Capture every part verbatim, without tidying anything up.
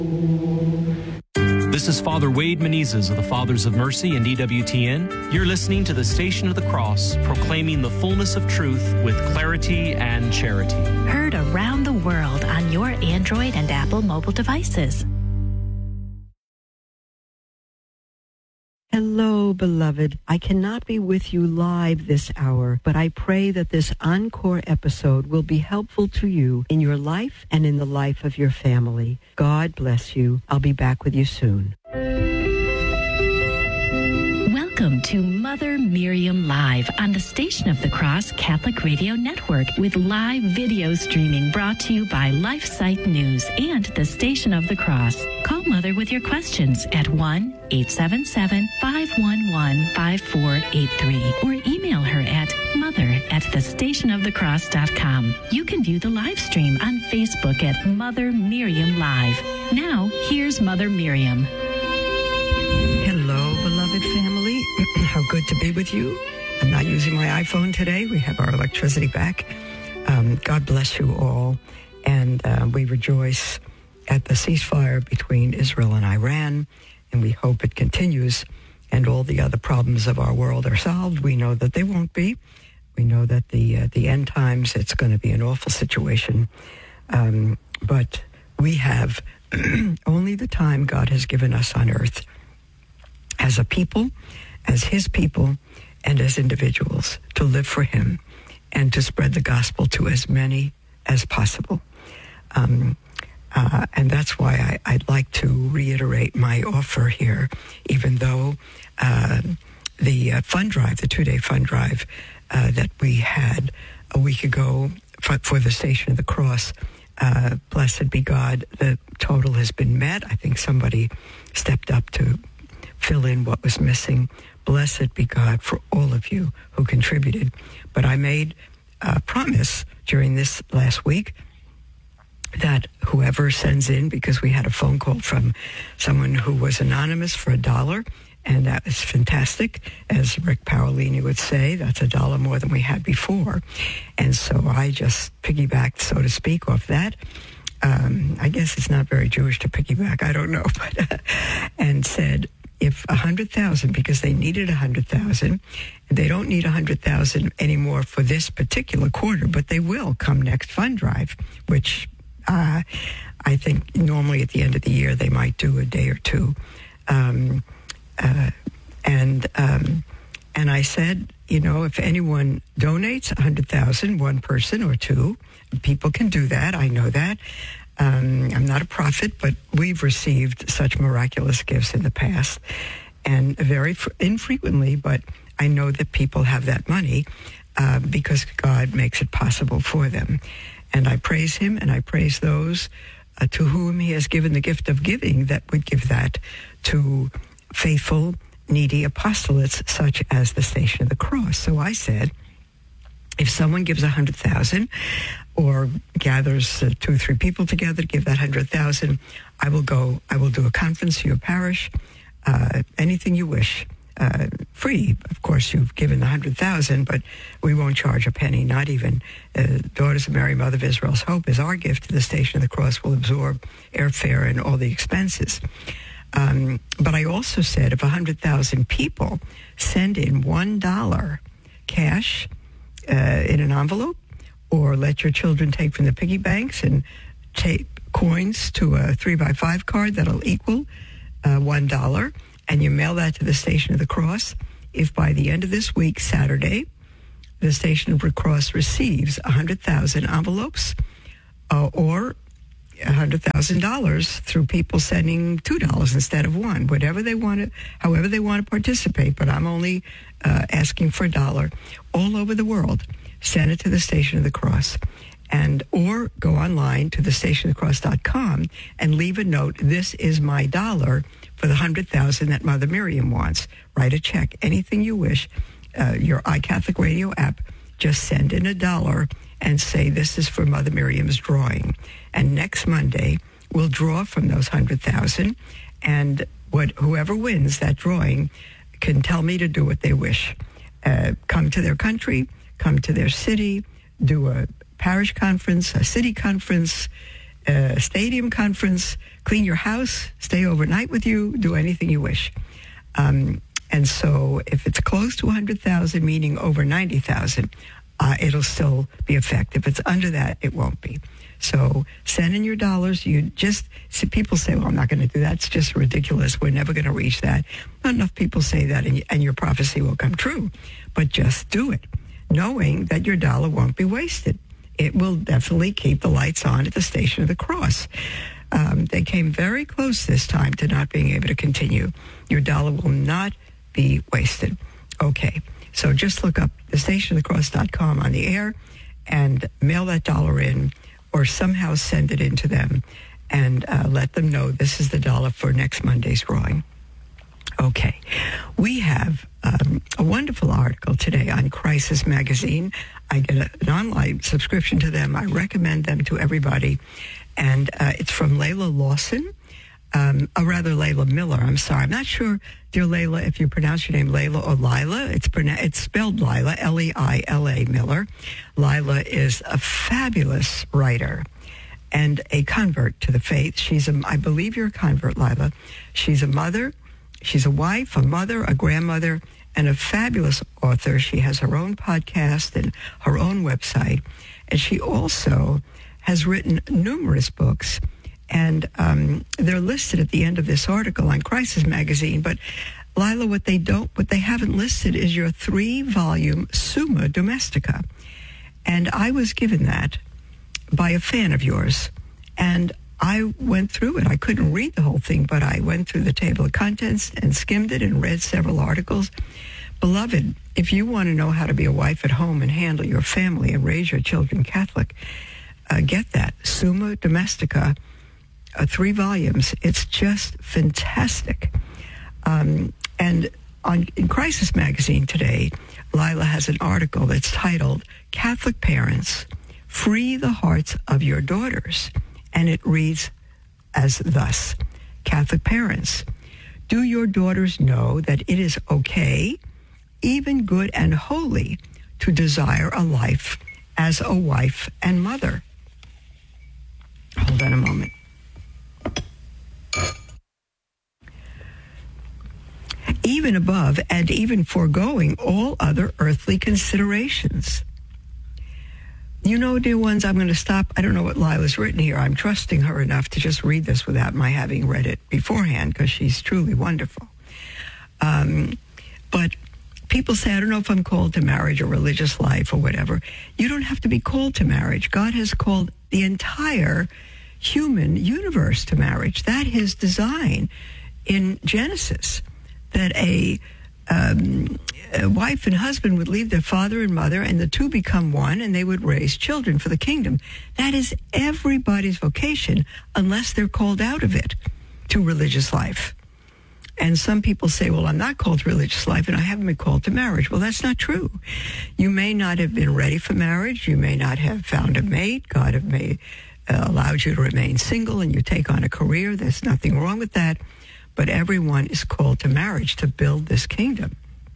This is Father Wade Menezes of the Fathers of Mercy and E W T N. You're listening to the Station of the Cross, proclaiming the fullness of truth with clarity and charity. Heard around the world on your Android and Apple mobile devices. Hello, beloved. I cannot be with you live this hour, but I pray that this encore episode will be helpful to you in your life and in the life of your family. God bless you. I'll be back with you soon. Welcome to Mother Miriam Live on the Station of the Cross Catholic Radio Network with live video streaming brought to you by LifeSite News and the Station of the Cross. Call Mother with your questions at one eight seven seven, five one one, five four eight three or email her at mother at the station of the cross dot com. You can view the live stream on Facebook at Mother Miriam Live. Now, here's Mother Miriam. Hello, beloved family. How good to be with you. I'm not using my iPhone today. We have our electricity back. Um, God bless you all. And uh, we rejoice at the ceasefire between Israel and Iran, and we hope it continues and all the other problems of our world are solved. We know that they won't be. We know that the uh, the end times, it's going to be an awful situation. Um, but we have only the time God has given us on earth as a people, as his people, and as individuals to live for him and to spread the gospel to as many as possible. Um, uh, and that's why I, I'd like to reiterate my offer here, even though uh, the uh, fund drive, the two-day fund drive uh, that we had a week ago for, for the Station of the Cross, uh, blessed be God, the total has been met. I think somebody stepped up to fill in what was missing. Blessed be God for all of you who contributed. But I made a promise during this last week that whoever sends in, because we had a phone call from someone who was anonymous for a dollar, and that was fantastic. As Rick Parolini would say, that's a dollar more than we had before. And so I just piggybacked, so to speak, off that. Um, I guess it's not very Jewish to piggyback, I don't know, but uh, and said, if one hundred thousand, because they needed one hundred thousand, they don't need one hundred thousand anymore for this particular quarter, but they will come next fund drive, which uh, I think normally at the end of the year they might do a day or two. Um, uh, and um, and I said, you know, if anyone donates one hundred thousand, one person or two, people can do that. I know that. Um, I'm not a prophet, but we've received such miraculous gifts in the past, and very fr- infrequently, but I know that people have that money uh, because God makes it possible for them. And I praise him, and I praise those uh, to whom he has given the gift of giving that would give that to faithful, needy apostolates such as the Station of the Cross. So I said, if someone gives one hundred thousand or gathers uh, two or three people together to give that one hundred thousand, I will go, I will do a conference in your parish, uh, anything you wish, uh, free. Of course, you've given the one hundred thousand, but we won't charge a penny, not even. Uh, Daughters of Mary, Mother of Israel's Hope is our gift to the Station of the Cross, will absorb airfare and all the expenses. Um, but I also said if one hundred thousand people send in one dollar cash uh, in an envelope, or let your children take from the piggy banks and take coins to a three by five card that'll equal uh, one dollar, and you mail that to the Station of the Cross. If by the end of this week, Saturday, the Station of the Cross receives one hundred thousand envelopes uh, or one hundred thousand dollars through people sending two dollars instead of one, whatever they want to, however they want to participate, but I'm only uh, asking for a dollar all over the world. Send it to the Station of the Cross, and or go online to the station of the cross dot com and leave a note. This is my dollar for the one hundred thousand that Mother Miriam wants. Write a check, anything you wish. Uh, your iCatholic Radio app, just send in a dollar and say this is for Mother Miriam's drawing. And next Monday, we'll draw from those one hundred thousand, and what whoever wins that drawing can tell me to do what they wish. Uh, come to their country, come to their city, do a parish conference, a city conference, uh, stadium conference, clean your house, stay overnight with you, do anything you wish. Um, and so if it's close to one hundred thousand, meaning over ninety thousand, uh, it'll still be effective. If it's under that, it won't be. So send in your dollars. You just see people say, well, I'm not going to do that. It's just ridiculous. We're never going to reach that. Not enough people say that, and, and your prophecy will come true. But just do it, knowing that your dollar won't be wasted. It will definitely keep the lights on at the Station of the Cross. Um, they came very close this time to not being able to continue. Your dollar will not be wasted. Okay, so just look up the station of the cross dot com on the air and mail that dollar in, or somehow send it in to them and uh, let them know this is the dollar for next Monday's drawing. Okay. We have um, a wonderful article today on Crisis Magazine. I get a, an online subscription to them. I recommend them to everybody. And uh, it's from Layla Lawson, um, or rather Layla Miller. I'm sorry. I'm not sure, dear Layla, if you pronounce your name Layla or Lila. It's, it's spelled Lila, L E I L A Miller. Lila is a fabulous writer and a convert to the faith. She's a, I believe you're a convert, Lila. She's a mother. She's a wife, a mother, a grandmother, and a fabulous author. She has her own podcast and her own website. And she also has written numerous books. And um, they're listed at the end of this article on Crisis Magazine. But Lila, what they don't, what they haven't listed is your three-volume Summa Domestica. And I was given that by a fan of yours. And I went through it. I couldn't read the whole thing, but I went through the table of contents and skimmed it and read several articles. Beloved, if you want to know how to be a wife at home and handle your family and raise your children Catholic, uh, get that. Summa Domestica, uh, three volumes. It's just fantastic. Um, and on in Crisis Magazine today, Lila has an article that's titled, Catholic Parents, Free the Hearts of Your Daughters. And it reads as thus: Catholic parents, do your daughters know that it is okay, even good and holy, to desire a life as a wife and mother? Hold on a moment. Even above and even foregoing all other earthly considerations. You know, dear ones, I'm going to stop. I don't know what Lila's written here. I'm trusting her enough to just read this without my having read it beforehand, because she's truly wonderful. Um, but people say, I don't know if I'm called to marriage or religious life or whatever. You don't have to be called to marriage. God has called the entire human universe to marriage. That is design in Genesis, that a Um, a wife and husband would leave their father and mother, and the two become one, and they would raise children for the kingdom. That is everybody's vocation, unless they're called out of it to religious life. And some people say, well, I'm not called to religious life, and I haven't been called to marriage. Well, that's not true. You may not have been ready for marriage. You may not have found a mate. God have made, uh, allowed you to remain single, and you take on a career. There's nothing wrong with that. But everyone is called to marriage to build this kingdom.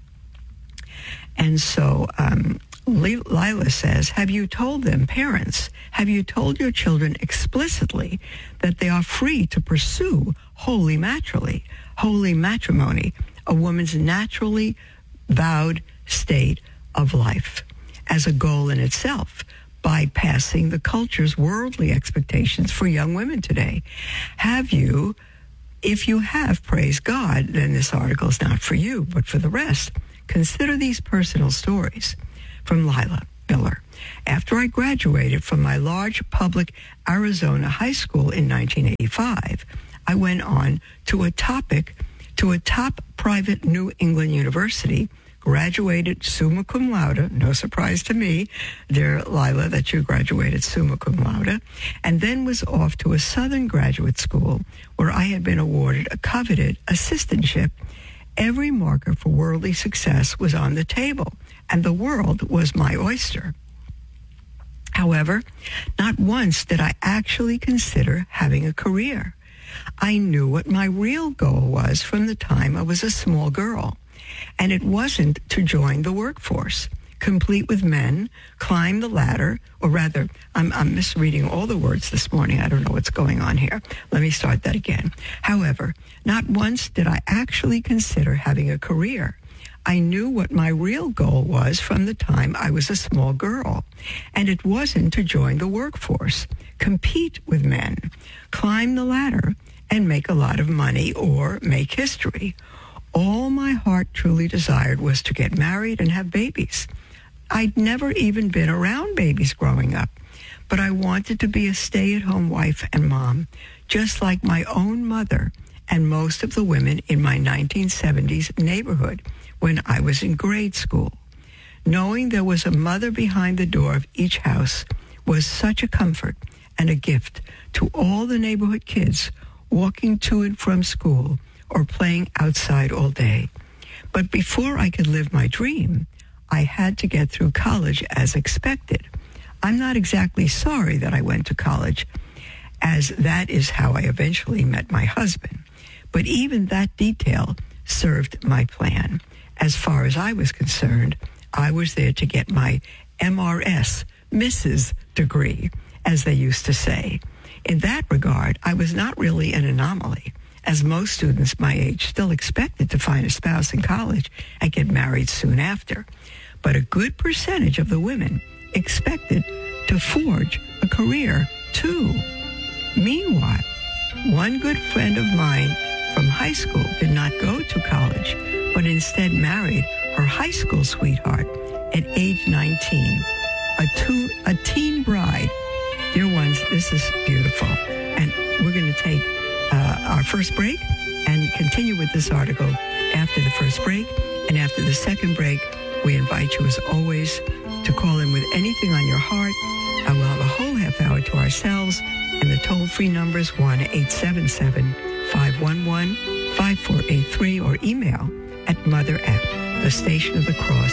And so um, Lila says, have you told them, parents, have you told your children explicitly that they are free to pursue holy matrimony, holy matrimony, a woman's naturally vowed state of life as a goal in itself, bypassing the culture's worldly expectations for young women today? Have you? If you have, praise God, then this article is not for you, but for the rest. Consider these personal stories from Lila Miller. After I graduated from my large public Arizona high school in nineteen eighty-five, I went on to a topic, to a top private New England university, graduated summa cum laude, no surprise to me, dear Lila, that you graduated summa cum laude, and then was off to a Southern graduate school where I had been awarded a coveted assistantship. Every marker for worldly success was on the table, and the world was my oyster. However, not once did I actually consider having a career. I knew what my real goal was from the time I was a small girl. And it wasn't to join the workforce. complete with men, climb the ladder, or rather, I'm, I'm misreading all the words this morning. I don't know what's going on here. Let me start that again. However, not once did I actually consider having a career. I knew what my real goal was from the time I was a small girl, and it wasn't to join the workforce, compete with men, climb the ladder, and make a lot of money or make history. All my heart truly desired was to get married and have babies. I'd never even been around babies growing up, but I wanted to be a stay-at-home wife and mom, just like my own mother and most of the women in my nineteen seventies neighborhood when I was in grade school. Knowing there was a mother behind the door of each house was such a comfort and a gift to all the neighborhood kids walking to and from school or playing outside all day. But before I could live my dream, I had to get through college as expected. I'm not exactly sorry that I went to college, as that is how I eventually met my husband. But even that detail served my plan. As far as I was concerned, I was there to get my M R S, Missus degree, as they used to say. In that regard, I was not really an anomaly, as most students my age still expected to find a spouse in college and get married soon after. But a good percentage of the women expected to forge a career, too. Meanwhile, one good friend of mine from high school did not go to college, but instead married her high school sweetheart at age nineteen, a, two, a teen bride. Dear ones, this is beautiful. And we're going to take uh, our first break and continue with this article after the first break. And after the second break, we invite you, as always, to call in with anything on your heart. And we'll have a whole half hour to ourselves. And the toll-free number is one eight seven seven, five one one, five four eight three, or email at mother at the station of the cross